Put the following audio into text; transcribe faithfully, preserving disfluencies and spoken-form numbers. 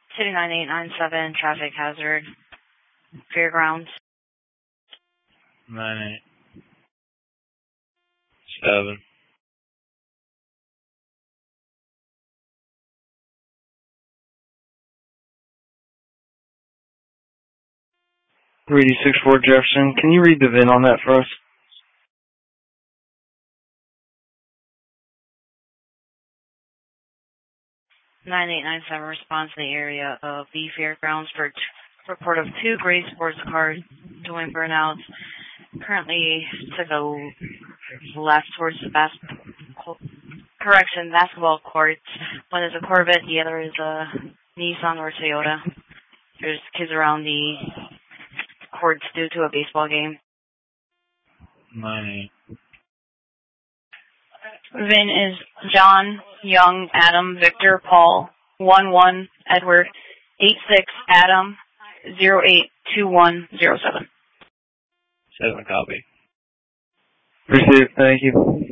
City nine eight nine seven, traffic hazard, fairgrounds. nine eight seven. three six four Jefferson, can you read the V I N on that for us? nine eight nine seven responds to the area of the fairgrounds for t- report of two gray sports cars doing burnouts. Currently to the left towards the basketball, correction, basketball courts. One is a Corvette, the other is a Nissan or Toyota. There's kids around the courts due to a baseball game. nine eight. V I N is John, Young, Adam, Victor, Paul, one one, Edward, eight six, Adam, zero eight two one zero seven. seven copy. Appreciate it, thank you.